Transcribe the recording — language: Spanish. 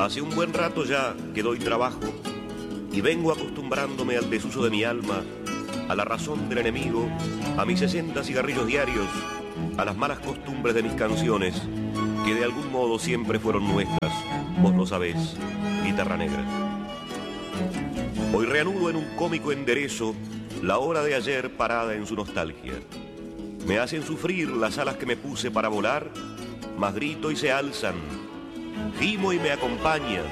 Hace un buen rato ya que doy trabajo y vengo acostumbrándome al desuso de mi alma, a la razón del enemigo, a mis 60 cigarrillos diarios, a las malas costumbres de mis canciones, que de algún modo siempre fueron nuestras, vos lo sabés, guitarra negra. Hoy reanudo en un cómico enderezo la hora de ayer parada en su nostalgia. Me hacen sufrir las alas que me puse para volar, mas grito y se alzan, gimo y me acompaña